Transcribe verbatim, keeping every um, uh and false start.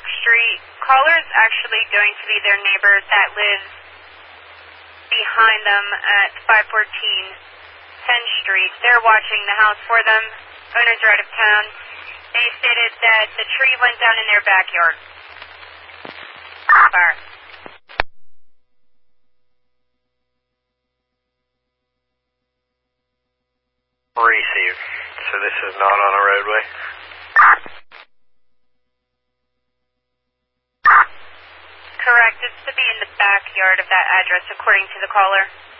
Street. Caller is actually going to be their neighbor that lives behind them at five fourteen tenth Street. They're watching the house for them. Owners are out of town. They stated that the tree went down in their backyard. Fire. Receive. So this is not on a roadway? Correct. It's to be in the backyard of that address, according to the caller.